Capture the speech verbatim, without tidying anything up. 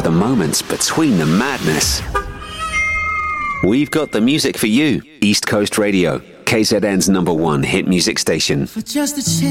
the moments between the madness. We've got the music for you. East Coast Radio, K Z N's number one hit music station. For just a chance.